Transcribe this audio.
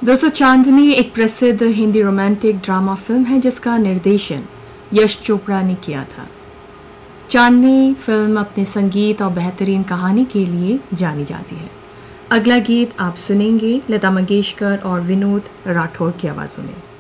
दोस्तों, चांदनी एक प्रसिद्ध हिंदी रोमांटिक ड्रामा फिल्म है जिसका निर्देशन यश चोपड़ा ने किया था। चांदनी फिल्म अपने संगीत और बेहतरीन कहानी के लिए जानी जाती है। अगला गीत आप सुनेंगे लता मंगेशकर और विनोद राठौर की आवाज़ों में।